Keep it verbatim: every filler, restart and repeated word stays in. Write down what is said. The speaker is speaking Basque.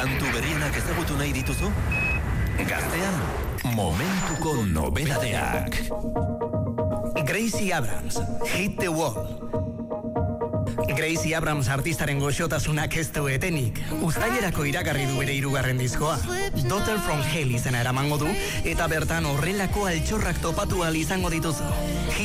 Kantu berrienak ezagutu nahi dituzu? Gaztean, momentuko nobedadeak. Gracie Abrams, Hit the Wall. Gracie Abrams artistaren goxotasunak ez du etenik. Uztailerako iragarri du bere hirugarren diskoa. Daughter from Hell izena eramango du, eta bertan horrelako altxorrak topatu ahal izango dituzu.